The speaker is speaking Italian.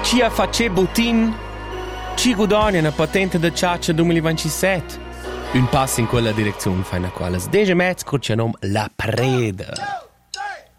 Ci ha face butin? Ci guadagna una patente da ciaccia 2027? Un passo in quella direzione fa una quale. Deja mezzo curcia nom La Preda.